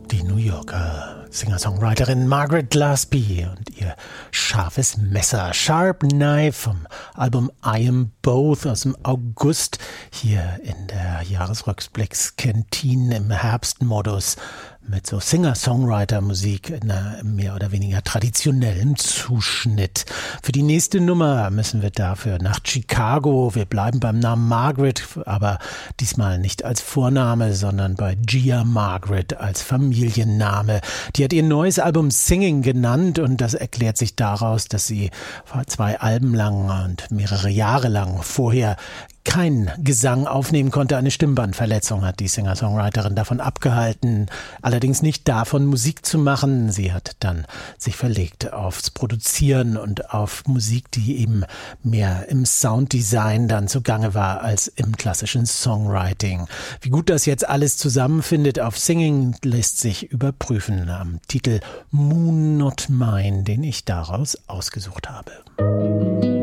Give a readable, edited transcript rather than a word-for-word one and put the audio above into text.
Die New Yorker Singer-Songwriterin Margaret Gillespie und ihr scharfes Messer, Sharp Knife vom Album I Am Both aus dem August, hier in der Jahresrückblicks-Kantine im Herbstmodus mit so Singer-Songwriter-Musik in einem mehr oder weniger traditionellen Zuschnitt. Für die nächste Nummer müssen wir dafür nach Chicago. Wir bleiben beim Namen Margaret, aber diesmal nicht als Vorname, sondern bei Gia Margaret als Familienname. Die hat ihr neues Album Singing genannt und das erklärt sich daraus, dass sie 2 Alben lang und mehrere Jahre lang vorher kein Gesang aufnehmen konnte. Eine Stimmbandverletzung hat die Singer-Songwriterin davon abgehalten, allerdings nicht davon Musik zu machen. Sie hat dann sich verlegt aufs Produzieren und auf Musik, die eben mehr im Sounddesign dann zugange war als im klassischen Songwriting. Wie gut das jetzt alles zusammenfindet auf Singing, lässt sich überprüfen am Titel Moon Not Mine, den ich daraus ausgesucht habe.